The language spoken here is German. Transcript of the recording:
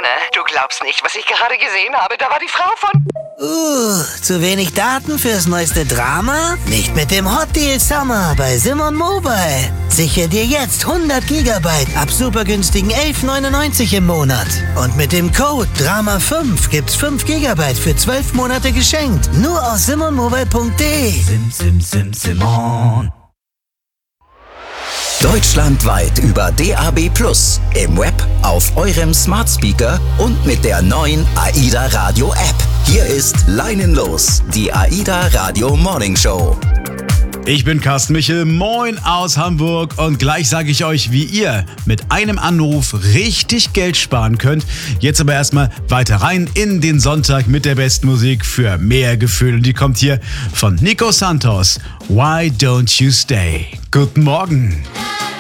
Anne, du glaubst nicht, was ich gerade gesehen habe. Da war die Frau von... Zu wenig Daten fürs neueste Drama? Nicht mit dem Hot Deal Summer bei Simon Mobile. Sichere dir jetzt 100 Gigabyte ab super günstigen 11,99 im Monat. Und mit dem Code DRAMA5 gibt's 5 Gigabyte für 12 Monate geschenkt. Nur auf simonmobile.de. Simon. Deutschlandweit über DAB+, im Web, auf eurem Smart Speaker und mit der neuen AIDA Radio App. Hier ist Leinenlos, die AIDA Radio Morning Show. Ich bin Carsten Michel, moin aus Hamburg und gleich sage ich euch, wie ihr mit einem Anruf richtig Geld sparen könnt. Jetzt aber erstmal weiter rein in den Sonntag mit der besten Musik für mehr Gefühl. Und die kommt hier von Nico Santos. Why Don't You Stay? Guten Morgen.